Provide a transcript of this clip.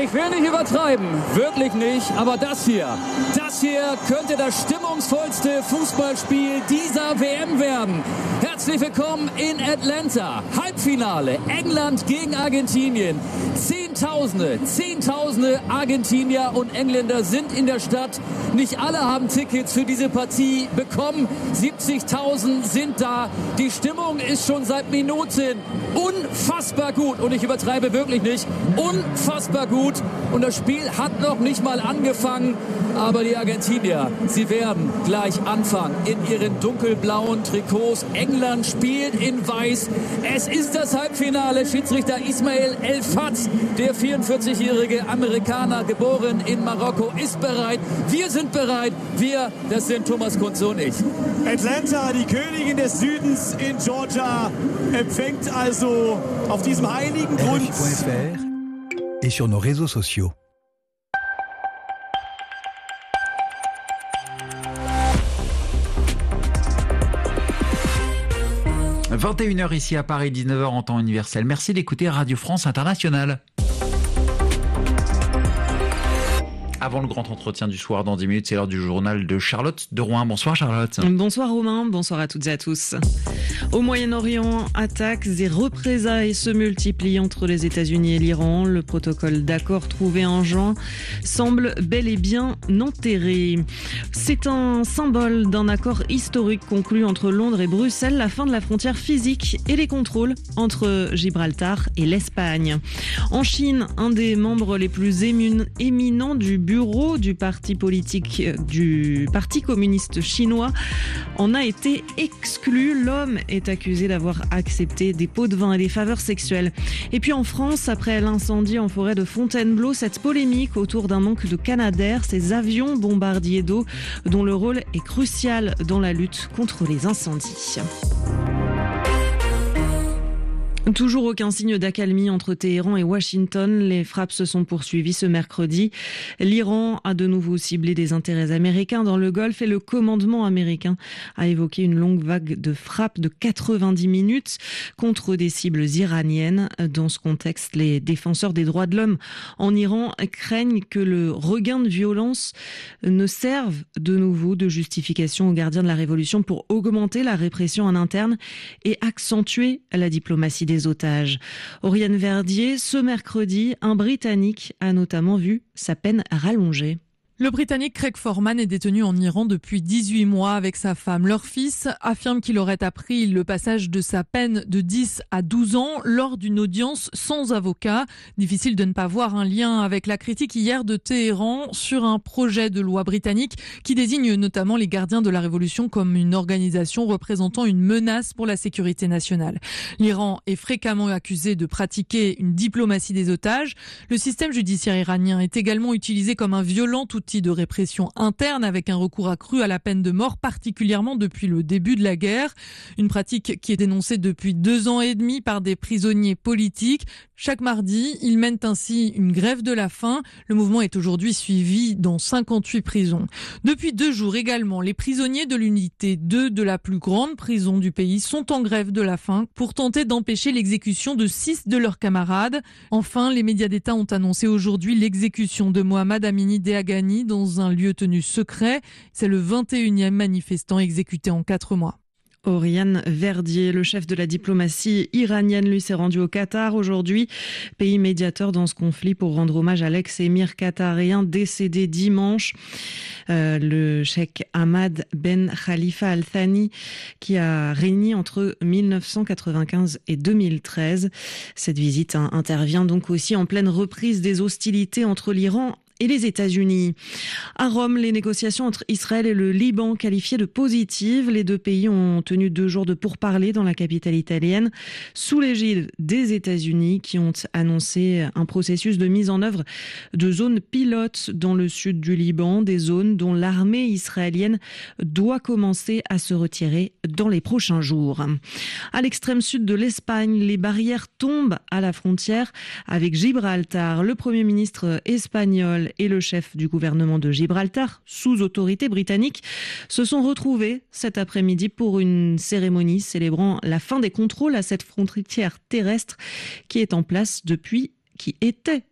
Ich will nicht übertreiben, wirklich nicht, aber das hier könnte das stimmungsvollste Fußballspiel dieser WM werden. Herzlich willkommen in Atlanta. Halbfinale, England gegen Argentinien. Zehntausende Argentinier und Engländer sind in der Stadt. Nicht alle haben Tickets für diese Partie bekommen. 70.000 sind da. Die Stimmung ist schon seit Minuten unfassbar gut. Und ich übertreibe wirklich nicht. Unfassbar gut. Und das Spiel hat noch nicht mal angefangen. Aber die Argentinier, sie werden gleich anfangen in ihren dunkelblauen Trikots. England spielt in weiß. Es ist das Halbfinale. Schiedsrichter Ismail El Fat, der 44-jährige Amerikaner, geboren in Marokko, ist bereit. Wir sind bereit. Wir, das sind Thomas Kunze und ich. Atlanta, die Königin des Südens in Georgia, empfängt also auf diesem heiligen Grund. RFI.fr et sur nos réseaux sociaux. « 21h ici à Paris, 19h en temps universel. Merci d'écouter Radio France Internationale. Avant le grand entretien du soir, dans 10 minutes, c'est l'heure du journal de Charlotte de Rouen. Bonsoir Charlotte. Bonsoir Romain, bonsoir à toutes et à tous. Au Moyen-Orient, attaques et représailles se multiplient entre les États-Unis et l'Iran. Le protocole d'accord trouvé en juin semble bel et bien enterré. C'est un symbole d'un accord historique conclu entre Londres et Bruxelles, la fin de la frontière physique et les contrôles entre Gibraltar et l'Espagne. En Chine, un des membres les plus éminents du bureau du parti politique du Parti communiste chinois en a été exclu. L'homme est accusé d'avoir accepté des pots de vin et des faveurs sexuelles. Et puis en France, après l'incendie en forêt de Fontainebleau, cette polémique autour d'un manque de Canadair, ces avions bombardiers d'eau dont le rôle est crucial dans la lutte contre les incendies. Toujours aucun signe d'accalmie entre Téhéran et Washington. Les frappes se sont poursuivies ce mercredi. L'Iran a de nouveau ciblé des intérêts américains dans le Golfe et le commandement américain a évoqué une longue vague de frappes de 90 minutes contre des cibles iraniennes. Dans ce contexte, les défenseurs des droits de l'homme en Iran craignent que le regain de violence ne serve de nouveau de justification aux gardiens de la révolution pour augmenter la répression en interne et accentuer la diplomatie des otages. Oriane Verdier, ce mercredi, un Britannique a notamment vu sa peine rallongée. Le Britannique Craig Foreman est détenu en Iran depuis 18 mois avec sa femme. Leur fils affirme qu'il aurait appris le passage de sa peine de 10 à 12 ans lors d'une audience sans avocat. Difficile de ne pas voir un lien avec la critique hier de Téhéran sur un projet de loi britannique qui désigne notamment les gardiens de la Révolution comme une organisation représentant une menace pour la sécurité nationale. L'Iran est fréquemment accusé de pratiquer une diplomatie des otages. Le système judiciaire iranien est également utilisé comme un violent outil de répression interne avec un recours accru à la peine de mort, particulièrement depuis le début de la guerre. Une pratique qui est dénoncée depuis 2 ans et demi par des prisonniers politiques. Chaque mardi, ils mènent ainsi une grève de la faim. Le mouvement est aujourd'hui suivi dans 58 prisons. Depuis 2 jours également, les prisonniers de l'unité 2 de la plus grande prison du pays sont en grève de la faim pour tenter d'empêcher l'exécution de 6 de leurs camarades. Enfin, les médias d'État ont annoncé aujourd'hui l'exécution de Mohammad Amini Dehagani dans un lieu tenu secret. C'est le 21e manifestant exécuté en 4 mois. Oriane Verdier, le chef de la diplomatie iranienne, lui s'est rendu au Qatar aujourd'hui, pays médiateur dans ce conflit, pour rendre hommage à l'ex-émir qatarien décédé dimanche, le cheikh Ahmad Ben Khalifa Al Thani, qui a régné entre 1995 et 2013. Cette visite intervient donc aussi en pleine reprise des hostilités entre l'Iran et les États-Unis. À Rome, les négociations entre Israël et le Liban qualifiées de positives. Les 2 pays ont tenu 2 jours de pourparlers dans la capitale italienne, sous l'égide des États-Unis, qui ont annoncé un processus de mise en œuvre de zones pilotes dans le sud du Liban, des zones dont l'armée israélienne doit commencer à se retirer dans les prochains jours. À l'extrême sud de l'Espagne, les barrières tombent à la frontière avec Gibraltar. Le Premier ministre espagnol et le chef du gouvernement de Gibraltar, sous autorité britannique, se sont retrouvés cet après-midi pour une cérémonie célébrant la fin des contrôles à cette frontière terrestre qui était en place depuis